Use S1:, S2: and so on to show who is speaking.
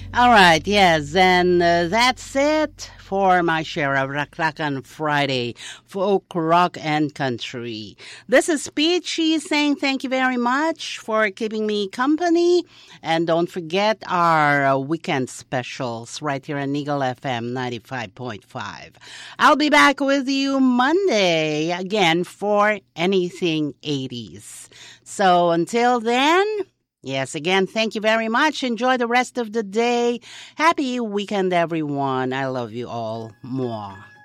S1: All right, yes, and that's it for my share of Rakrakan Friday, folk, rock, and country. This is Peachy saying thank you very much for keeping me company. And don't forget our weekend specials right here on Eagle FM 95.5. I'll be back with you Monday again for anything 80s. So until then, yes, again, thank you very much. Enjoy the rest of the day. Happy weekend, everyone. I love you all more.